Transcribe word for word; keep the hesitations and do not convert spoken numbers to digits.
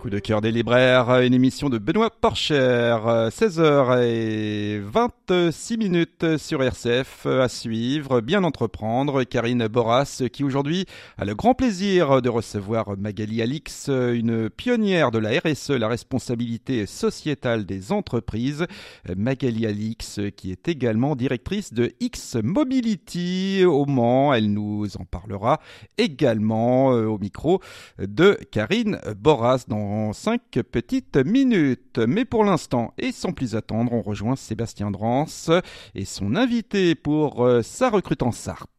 Coup de cœur des libraires, une émission de Benoît Porcher, seize heures vingt-six minutes sur R C F à suivre, bien entreprendre. Karine Boras qui aujourd'hui a le grand plaisir de recevoir Magali Alix, une pionnière de la R S E, la responsabilité sociétale des entreprises. Magali Alix qui est également directrice de X Mobility au Mans, elle nous en parlera également au micro de Karine Boras dans cinq petites minutes. Mais pour l'instant, et sans plus attendre, on rejoint Sébastien Drance et son invité pour euh, sa recrute en Sarthe.